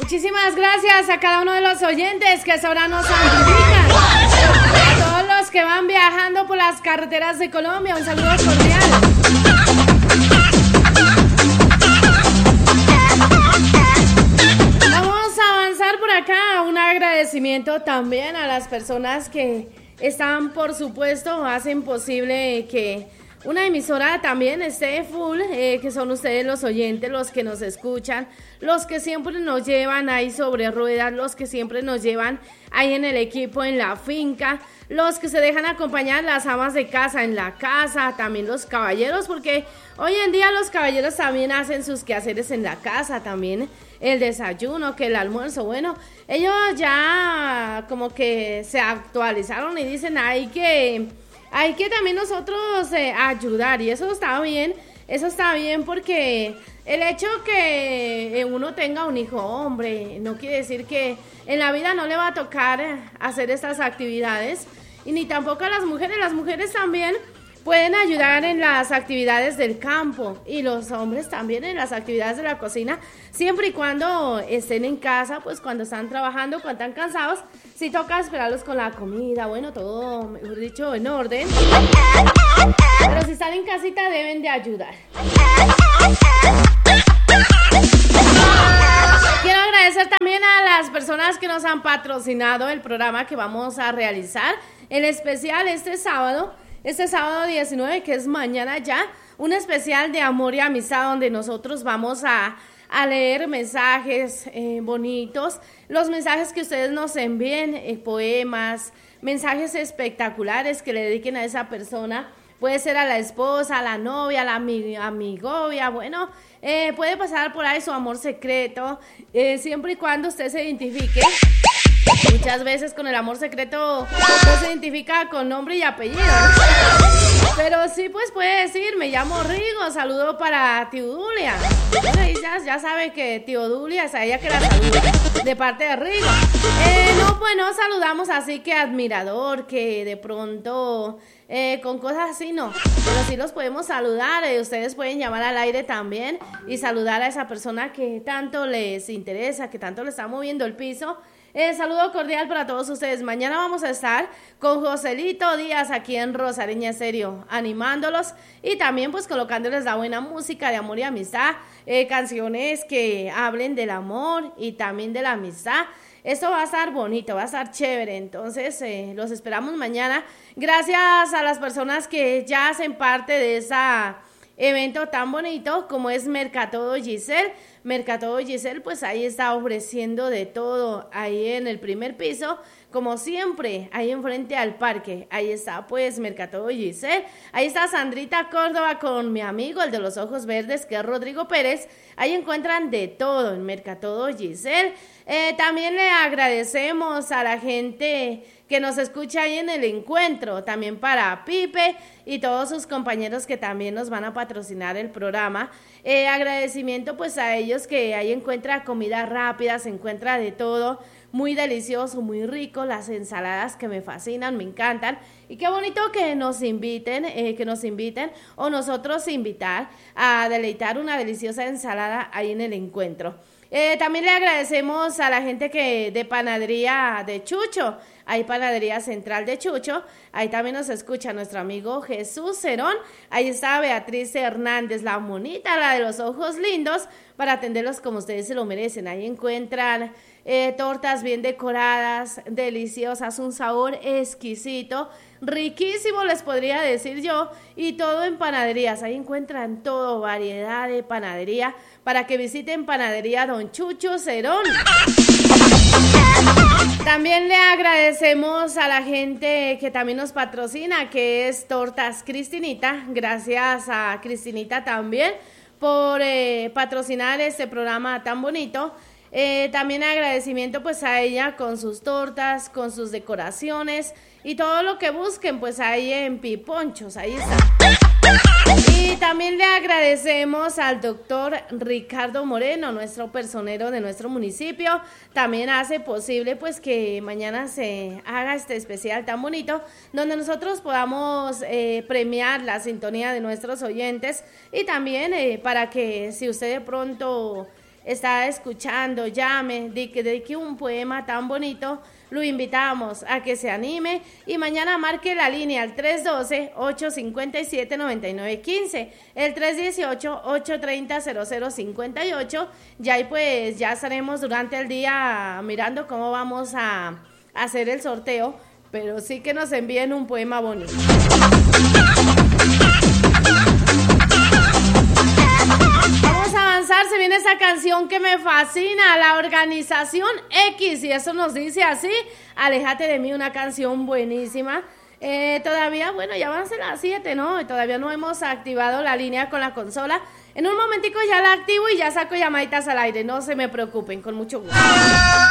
Muchísimas gracias a cada uno de los oyentes que hasta ahora nos amplifican. A todos los que van viajando por las carreteras de Colombia, un saludo cordial. Vamos a avanzar por acá. Un agradecimiento también a las personas que están, por supuesto, hacen posible que una emisora también esté full, que son ustedes los oyentes, los que nos escuchan, los que siempre nos llevan ahí sobre ruedas, los que siempre nos llevan ahí en el equipo, en la finca, los que se dejan acompañar, las amas de casa en la casa, también los caballeros, porque hoy en día los caballeros también hacen sus quehaceres en la casa, también el desayuno, que el almuerzo, bueno, ellos ya como que se actualizaron y dicen hay que también nosotros ayudar, y eso está bien porque el hecho que uno tenga un hijo hombre no quiere decir que en la vida no le va a tocar hacer estas actividades, y ni tampoco a las mujeres también pueden ayudar en las actividades del campo, y los hombres también en las actividades de la cocina, siempre y cuando estén en casa, pues cuando están trabajando, cuando están cansados, sí toca esperarlos con la comida, bueno, todo, mejor dicho, en orden. Pero si están en casita deben de ayudar. Quiero agradecer también a las personas que nos han patrocinado el programa que vamos a realizar, en especial este sábado 19, que es mañana ya, un especial de amor y amistad donde nosotros vamos a leer mensajes bonitos, los mensajes que ustedes nos envíen, poemas, mensajes espectaculares que le dediquen a esa persona, puede ser a la esposa, a la novia, a la amigovia, bueno, puede pasar por ahí su amor secreto, siempre y cuando usted se identifique. Muchas veces con el amor secreto no se identifica con nombre y apellido, pero sí pues puede decir, me llamo Rigo, saludo para tío Dulia. Bueno, y ya sabe que tío Dulia es a ella que la saluda de parte de Rigo. No, pues no saludamos así que admirador, que de pronto con cosas así no, pero sí los podemos saludar, ustedes pueden llamar al aire también y saludar a esa persona que tanto les interesa, que tanto le está moviendo el piso. Saludo cordial para todos ustedes. Mañana vamos a estar con Joselito Díaz aquí en Rosareña Estéreo, animándolos y también pues colocándoles la buena música de amor y amistad, canciones que hablen del amor y también de la amistad. Esto va a estar bonito, va a estar chévere, entonces los esperamos mañana. Gracias a las personas que ya hacen parte de esa evento tan bonito como es Mercatodo Giselle. Mercatodo Giselle pues ahí está ofreciendo de todo ahí en el primer piso, como siempre, ahí enfrente al parque. Ahí está pues Mercatodo Giselle, ahí está Sandrita Córdoba con mi amigo el de los ojos verdes que es Rodrigo Pérez. Ahí encuentran de todo en Mercatodo Giselle. También le agradecemos a la gente que nos escucha ahí en el encuentro, también para Pipe y todos sus compañeros que también nos van a patrocinar el programa. Agradecimiento pues a ellos, que ahí encuentra comida rápida, se encuentra de todo, muy delicioso, muy rico, las ensaladas que me fascinan, me encantan, y qué bonito que nos inviten o nosotros invitar a deleitar una deliciosa ensalada ahí en el encuentro. También le agradecemos a la gente que de Panadería de Chucho, hay Panadería Central de Chucho, ahí también nos escucha nuestro amigo Jesús Cerón, ahí está Beatriz Hernández, la monita, la de los ojos lindos, para atenderlos como ustedes se lo merecen. Ahí encuentran tortas bien decoradas, deliciosas, un sabor exquisito, riquísimo les podría decir yo, y todo en panaderías. Ahí encuentran todo, variedad de panadería, para que visiten Panadería Don Chucho Cerón. También le agradecemos a la gente que también nos patrocina, que es Tortas Cristinita. Gracias a Cristinita también por patrocinar este programa tan bonito. También agradecimiento pues a ella con sus tortas, con sus decoraciones y todo lo que busquen pues ahí en Piponchos, ahí está. Y también le agradecemos al doctor Ricardo Moreno, nuestro personero de nuestro municipio. También hace posible pues que mañana se haga este especial tan bonito, donde nosotros podamos premiar la sintonía de nuestros oyentes, y también para que si usted de pronto está escuchando, llame, dedique un poema tan bonito, lo invitamos a que se anime y mañana marque la línea al 312-857-9915, el 318-830-0058, ya y pues ya estaremos durante el día mirando cómo vamos a hacer el sorteo, pero sí que nos envíen un poema bonito. Se viene esa canción que me fascina, la Organización X, y eso nos dice así: aléjate de mí, una canción buenísima. Todavía, bueno, ya van a ser las 7, ¿no? Y todavía no hemos activado la línea con la consola. En un momentico ya la activo y ya saco llamaditas al aire, no se me preocupen, con mucho gusto.